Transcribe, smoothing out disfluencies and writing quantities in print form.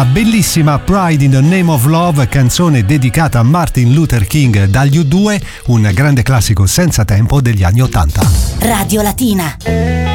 La bellissima Pride in the Name of Love, canzone dedicata a Martin Luther King dagli U2, un grande classico senza tempo degli anni '80. Radio Latina.